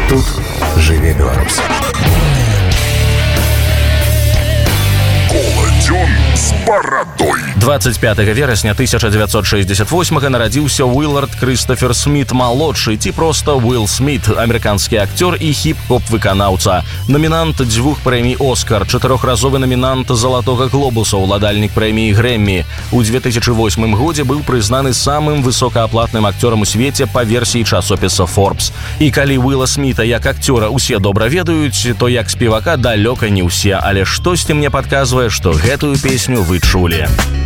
Тут жыве Беларусь. З барадой. 25 верасня 1968 нарадзіўся Уиллард Крыстофер Смит-малодшы, ці проста Уилл Смит, амерыканскі акцёр і хіп-хоп-выканаўца. Намінант 2 прэмій «Оскар», 4-разовы намінант «Залатога глобуса», уладальнік прэміі «Грэммі». У 2008 годзе быў прызнаны самым высокааплатным акцёрам у свеце па версіі часопіса Forbes. І калі Уилла Смита як акцёра усе добра ведаюць, то як спевака далёка не ўсе, але штосьці мне падказвае, што гэтую песню вы чулі.